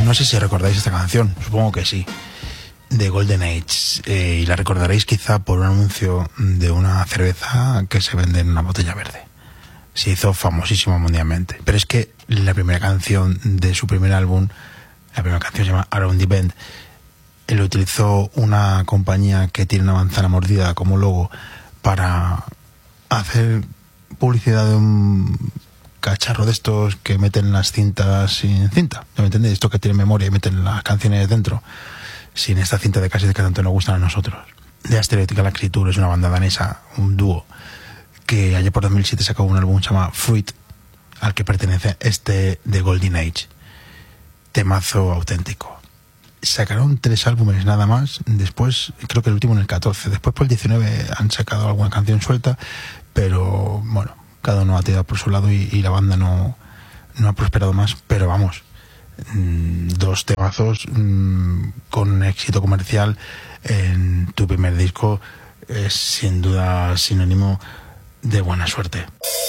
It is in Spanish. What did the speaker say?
No sé si recordáis esta canción, supongo que sí, de Golden Age, y la recordaréis quizá por un anuncio de una cerveza que se vende en una botella verde. Se hizo famosísimo mundialmente, pero es que la primera canción de su primer álbum, la primera canción se llama Around the Bend, lo utilizó una compañía que tiene una manzana mordida como logo para hacer publicidad de un cacharro de estos que meten las cintas sin cinta, ¿no me entendéis? Esto que tiene memoria y meten las canciones dentro sin esta cinta de cassette que tanto nos gustan a nosotros. The Stereotypical Creature es una banda danesa, un dúo que allá por 2007 sacó un álbum llamado Fruit, al que pertenece este de Golden Age, temazo auténtico. Sacaron 3 álbumes nada más, después creo que el último en el 14, después por el 19 han sacado alguna canción suelta, pero bueno, cada uno ha tirado por su lado y la banda no ha prosperado más, pero vamos, 2 temazos con éxito comercial en tu primer disco es sin duda sinónimo de buena suerte.